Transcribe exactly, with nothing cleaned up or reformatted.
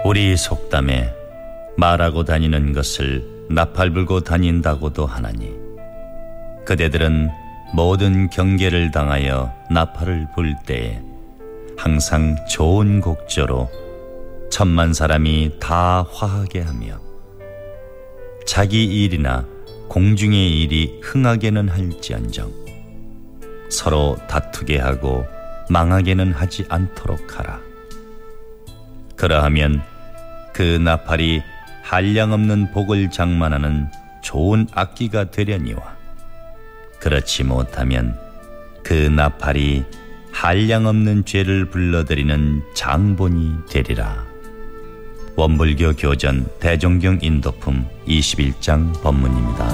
우리 속담에 말하고 다니는 것을 나팔 불고 다닌다고도 하나니 그대들은 모든 경계를 당하여 나팔을 불 때에 항상 좋은 곡조로 천만 사람이 다 화하게 하며 자기 일이나 공중의 일이 흥하게는 할지언정 서로 다투게 하고 망하게는 하지 않도록 하라. 그러하면 그 나팔이 한량없는 복을 장만하는 좋은 악기가 되려니와 그렇지 못하면 그 나팔이 한량없는 죄를 불러들이는 장본이 되리라. 원불교 교전 대종경 인도품 이십일 장 법문입니다.